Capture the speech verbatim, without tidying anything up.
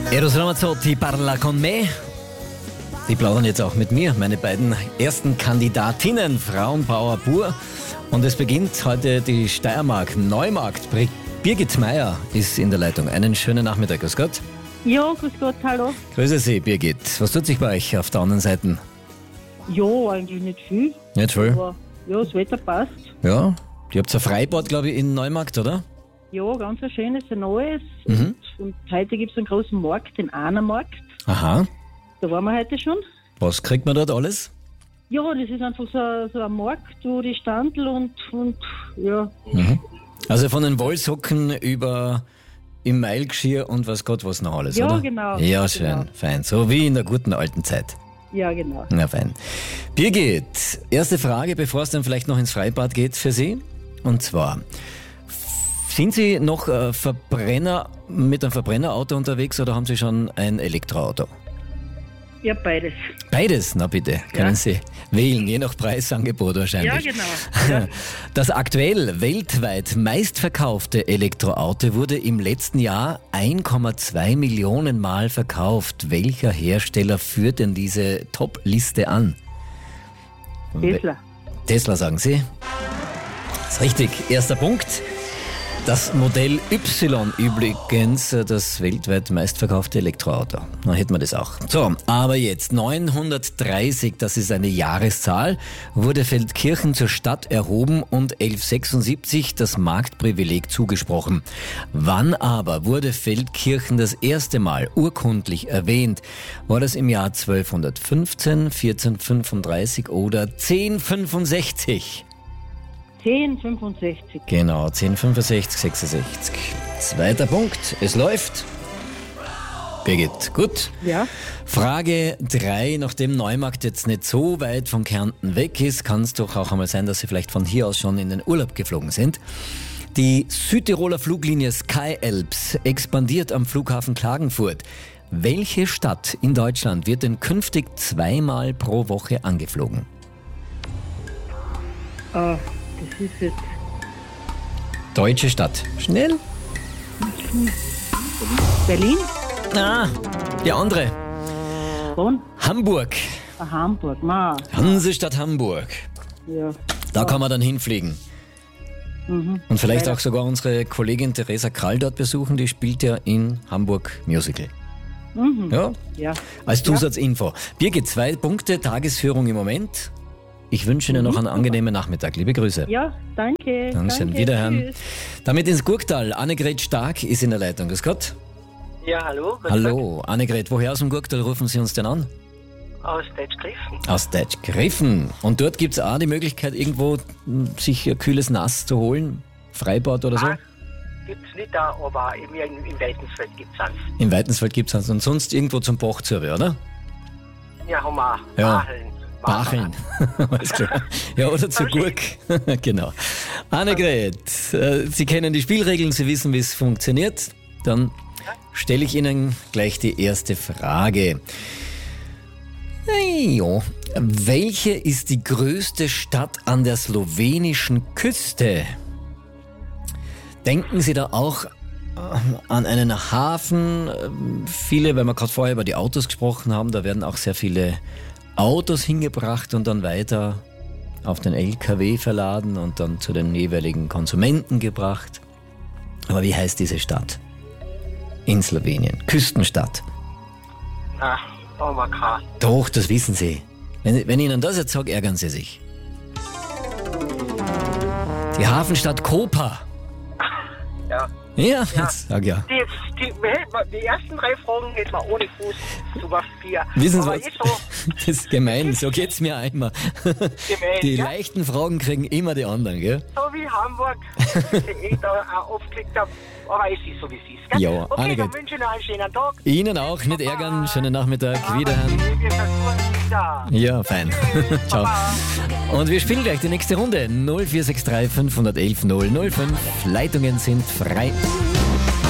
Eros Ramazzotti parla con me. Die plaudern jetzt auch mit mir, meine beiden ersten Kandidatinnen, Frauenpower pur. Und es beginnt heute die Steiermark, Neumarkt. Birgit Meier ist in der Leitung. Einen schönen Nachmittag, grüß Gott. Ja, grüß Gott, hallo. Grüße Sie, Birgit. Was tut sich bei euch auf der anderen Seite? Ja, eigentlich nicht viel. Nicht viel? Aber ja, das Wetter passt. Ja, ihr habt ein Freibad, glaube ich, in Neumarkt, oder? Ja, ganz ein schönes, ein neues. Mhm. Und, und heute gibt es einen großen Markt, den Ahnermarkt. Aha. Da waren wir heute schon. Was kriegt man dort alles? Ja, das ist einfach so, so ein Markt, wo die Standel und, und ja. Mhm. Also von den Wollsocken über im Mailgeschirr und was Gott was noch alles, Ja, oder? genau. Ja, schön, Genau. fein. So wie in der guten alten Zeit. Ja, genau. Na fein. Birgit, erste Frage, bevor es dann vielleicht noch ins Freibad geht für Sie. Und zwar, sind Sie noch äh, Verbrenner mit einem Verbrennerauto unterwegs oder haben Sie schon ein Elektroauto? Ja, beides. Beides? Na bitte, können Ja. Sie wählen, je nach Preisangebot wahrscheinlich. Ja, genau. Ja. Das aktuell weltweit meistverkaufte Elektroauto wurde im letzten Jahr eins Komma zwei Millionen Mal verkauft. Welcher Hersteller führt denn diese Top-Liste an? Tesla. Tesla, sagen Sie? Das ist richtig. Erster Punkt. Das Modell Y übrigens, das weltweit meistverkaufte Elektroauto. Dann hätten wir das auch. So, aber jetzt neunhundertdreißig, das ist eine Jahreszahl, wurde Feldkirchen zur Stadt erhoben und elfhundertsechsundsiebzig das Marktprivileg zugesprochen. Wann aber wurde Feldkirchen das erste Mal urkundlich erwähnt? War das im Jahr zwölfhundertfünfzehn, vierzehnhundertfünfunddreißig oder zehnhundertfünfundsechzig? zehn fünfundsechzig. Genau, zehn fünfundsechzig, sechsundsechzig. Zweiter Punkt, es läuft. Birgit, gut. Ja. Frage drei, nachdem Neumarkt jetzt nicht so weit von Kärnten weg ist, kann es doch auch einmal sein, dass Sie vielleicht von hier aus schon in den Urlaub geflogen sind. Die Südtiroler Fluglinie SkyAlps expandiert am Flughafen Klagenfurt. Welche Stadt in Deutschland wird denn künftig zweimal pro Woche angeflogen? Äh, das ist jetzt Deutsche Stadt. Schnell. Berlin, Ah, die andere. Bonn, Hamburg. ah, Hamburg. Ma. Hansestadt Hamburg. Ja. Da kann man dann hinfliegen. Mhm. Und vielleicht Weiter. auch sogar unsere Kollegin Theresa Krall dort besuchen, die spielt ja in Hamburg Musical. Mhm. Ja, Ja. als Zusatzinfo. Birgit, zwei Punkte, Tagesführung im Moment. Ich wünsche Ihnen noch einen angenehmen Nachmittag. Liebe Grüße. Ja, danke. Dankeschön, Danke. wiederhören. Tschüss. Damit ins Gurktal. Annegret Stark ist in der Leitung. Grüß Gott. Ja, hallo. grüß Hallo, Annegret. Woher aus dem Gurktal rufen Sie uns denn an? Gott. Aus Deutschgriffen. Aus Deutschgriffen. Und dort gibt es auch die Möglichkeit, irgendwo m, sich ein kühles Nass zu holen? Freibad oder so? Ah, gibt's nicht da, aber im, im, im Weitensfeld gibt's eins. Im Weitensfeld gibt es und sonst irgendwo zum Bochzürbe, oder? Ja, haben wir. Ja. Bacheln. Bacheln. Alles klar. Ja, oder zur Gurk. Genau. Annegret, äh, Sie kennen die Spielregeln, Sie wissen, wie es funktioniert. Dann stelle ich Ihnen gleich die erste Frage. Hey, jo. Welche ist die größte Stadt an der slowenischen Küste? Denken Sie da auch äh, an einen Hafen? Ähm, Viele, weil wir gerade vorher über die Autos gesprochen haben, da werden auch sehr viele Autos hingebracht und dann weiter auf den L K W verladen und dann zu den jeweiligen Konsumenten gebracht. Aber wie heißt diese Stadt? In Slowenien. Küstenstadt. Na, da haben wir keine. Doch, das wissen Sie. Wenn, wenn ich Ihnen das jetzt sage, ärgern Sie sich. Die Hafenstadt Koper. Ja. Ja, jetzt sag ja. Die, die, wir hätten- die ersten drei Fragen hätten wir ohne Fuß zu was vier. Wissen Sie aber was? jetzt so Das ist gemein, so geht's mir einmal. gemein. Die ja? leichten Fragen kriegen immer die anderen, gell? So wie Hamburg, die ich da auch aufgeklickt habe. Aber es ist so, wie es ist. Gell? Ja, okay, Annegret. dann wünsche ich noch einen schönen Tag. Ihnen auch, nicht ärgern, schönen Nachmittag, wiederhören. Wir versuchen wieder. Ja, fein. Ciao. Baba. Und wir spielen gleich die nächste Runde. null vier sechs drei fünf eins eins null null fünf. Leitungen sind frei.